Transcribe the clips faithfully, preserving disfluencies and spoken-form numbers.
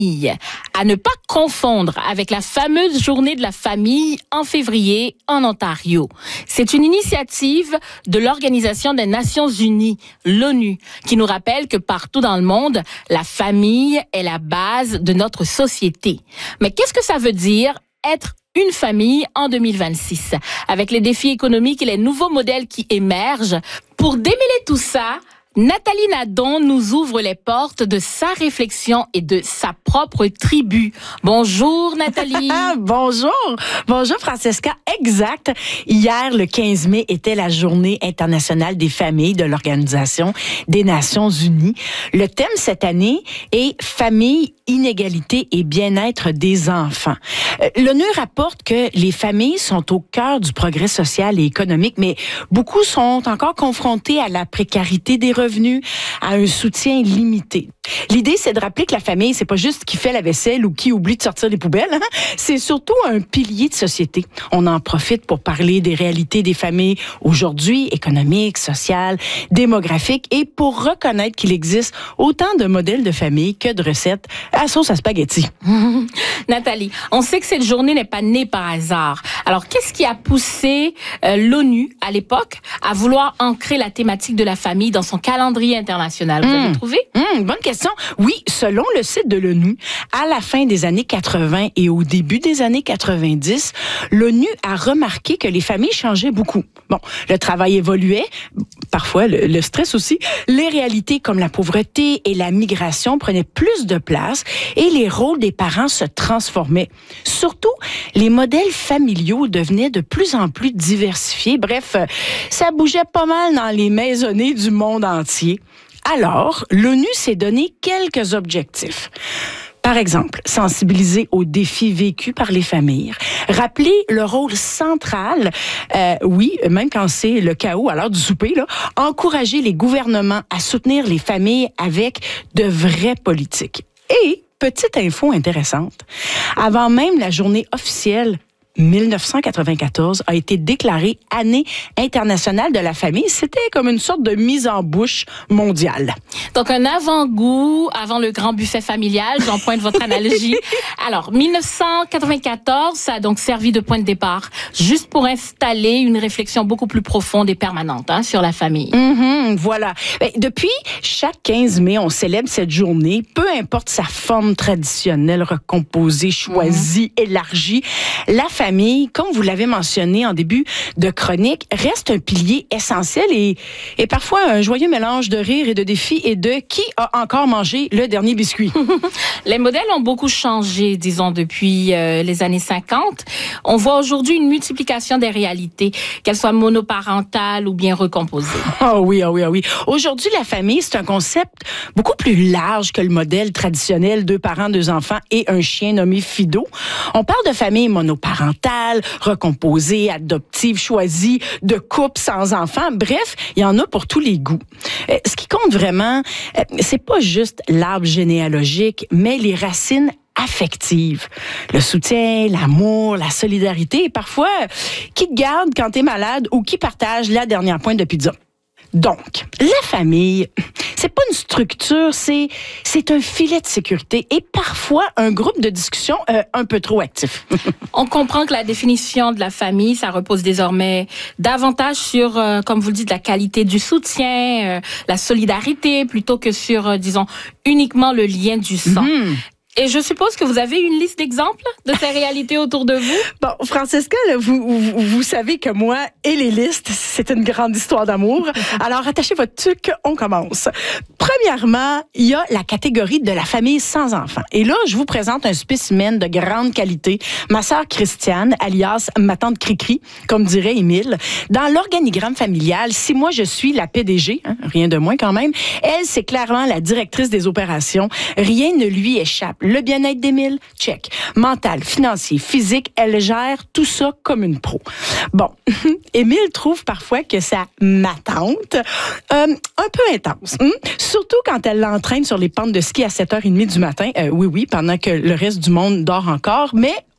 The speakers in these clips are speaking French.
À ne pas confondre avec la fameuse journée de la famille en février en Ontario. C'est une initiative de l'Organisation des Nations Unies, l'ONU, qui nous rappelle que partout dans le monde, la famille est la base de notre société. Mais qu'est-ce que ça veut dire être une famille en deux mille vingt-six? Avec les défis économiques et les nouveaux modèles qui émergent, pour démêler tout ça, Nathalie Nadon nous ouvre les portes de sa réflexion et de sa propre tribu. Bonjour Nathalie. Bonjour. Bonjour Francesca. Exact. Hier, le quinze mai, était la journée internationale des familles de l'Organisation des Nations Unies. Le thème cette année est famille, inégalité et bien-être des enfants. L'ONU rapporte que les familles sont au cœur du progrès social et économique, mais beaucoup sont encore confrontés à la précarité des revenus, à un soutien limité. L'idée, c'est de rappeler que la famille, c'est pas juste qui fait la vaisselle ou qui oublie de sortir les poubelles. Hein? C'est surtout un pilier de société. On en profite pour parler des réalités des familles aujourd'hui, économiques, sociales, démographiques, et pour reconnaître qu'il existe autant de modèles de famille que de recettes à sauce à spaghetti. Nathalie, on sait que cette journée n'est pas née par hasard. Alors, qu'est-ce qui a poussé euh, l'ONU, à l'époque, à vouloir ancrer la thématique de la famille dans son calendrier international? Vous mmh. avez trouvé? Mmh, bonne question. Oui, selon le site de l'ONU, à la fin des années quatre-vingt et au début des années quatre-vingt-dix, l'ONU a remarqué que les familles changeaient beaucoup. Bon, le travail évoluait, parfois le, le stress aussi, les réalités comme la pauvreté et la migration prenaient plus de place et les rôles des parents se transformaient. Surtout, les modèles familiaux devenaient de plus en plus diversifiés. Bref, ça bougeait pas mal dans les maisonnées du monde entier. Alors, l'ONU s'est donné quelques objectifs. Par exemple, sensibiliser aux défis vécus par les familles, rappeler le rôle central, euh, oui, même quand c'est le chaos à l'heure du souper, là, encourager les gouvernements à soutenir les familles avec de vraies politiques. Et, petite info intéressante, avant même la journée officielle, mille neuf cent quatre-vingt-quatorze a été déclarée année internationale de la famille. C'était comme une sorte de mise en bouche mondiale. Donc, un avant-goût avant le grand buffet familial. J'emprunte votre analogie. Alors, mille neuf cent quatre-vingt-quatorze, ça a donc servi de point de départ, juste pour installer une réflexion beaucoup plus profonde et permanente hein, sur la famille. Mm-hmm, voilà. Ben, depuis, chaque quinze mai, on célèbre cette journée, peu importe sa forme traditionnelle, recomposée, choisie, mm-hmm. élargie. La famille, comme vous l'avez mentionné en début de chronique, reste un pilier essentiel et, et parfois un joyeux mélange de rire et de défis et de qui a encore mangé le dernier biscuit. Les modèles ont beaucoup changé, disons, depuis euh, les années cinquante. On voit aujourd'hui une multiplication des réalités, qu'elles soient monoparentales ou bien recomposées. Ah oh oui, ah oh oui, ah oh oui. Aujourd'hui, la famille, c'est un concept beaucoup plus large que le modèle traditionnel, deux parents, deux enfants et un chien nommé Fido. On parle de famille monoparentale, recomposée, adoptive, choisie, de couple sans enfants. Bref, il y en a pour tous les goûts. Euh, ce qui compte vraiment, euh, c'est pas juste l'arbre généalogique, mais les racines affectives. Le soutien, l'amour, la solidarité et parfois qui te garde quand t'es malade ou qui partage la dernière pointe de pizza. Donc, la famille, c'est pas une structure, c'est c'est un filet de sécurité et parfois un groupe de discussion euh, un peu trop actif. On comprend que la définition de la famille, ça repose désormais davantage sur, euh, comme vous le dites, la qualité du soutien, euh, la solidarité, plutôt que sur, euh, disons, uniquement le lien du sang. Mm-hmm. Et je suppose que vous avez une liste d'exemples de ces réalités autour de vous? Bon, Francesca, là, vous, vous, vous savez que moi et les listes, c'est une grande histoire d'amour. Alors, attachez votre tuque, on commence. Premièrement, il y a la catégorie de la famille sans enfants. Et là, je vous présente un spécimen de grande qualité. Ma sœur Christiane, alias ma tante Cricri, comme dirait Émile. Dans l'organigramme familial, si moi je suis la P D G, hein, rien de moins quand même, elle, c'est clairement la directrice des opérations. Rien ne lui échappe. Le bien-être d'Émile, check. Mental, financier, physique, elle gère tout ça comme une pro. Bon, Émile trouve parfois que sa ma tante, euh, un peu intense. Hein? Surtout quand elle l'entraîne sur les pentes de ski à sept heures trente du matin. Euh, oui, oui, pendant que le reste du monde dort encore. Mais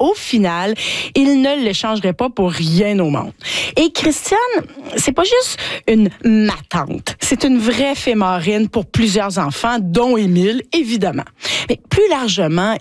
au final, il ne l'échangerait pas pour rien au monde. Et Christiane, c'est pas juste une matante, c'est une vraie fée marraine pour plusieurs enfants, dont Émile, évidemment. Mais plus largement,